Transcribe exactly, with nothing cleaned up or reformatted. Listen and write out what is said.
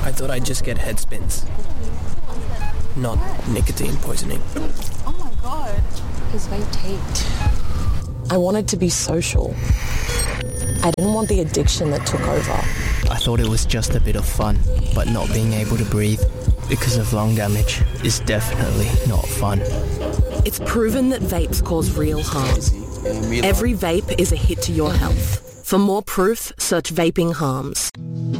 I thought I'd just get head spins. Not nicotine poisoning. Oh my god. His vape taped. I wanted to be social. I didn't want the addiction that took over. I thought it was just a bit of fun, but not being able to breathe because of lung damage is definitely not fun. It's proven that vapes cause real harm. Every vape is a hit to your health. For more proof, search Vaping Harms.